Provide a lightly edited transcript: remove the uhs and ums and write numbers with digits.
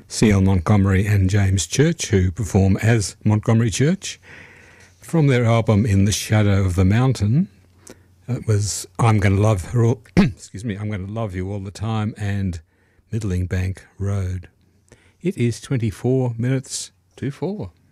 C.L. Montgomery and James Church, who perform as Montgomery Church. From their album In the Shadow of the Mountain, it was I'm Gonna Love Her All, I'm Gonna Love You All the Time and Middling Bank Road. It is 24 minutes to 4.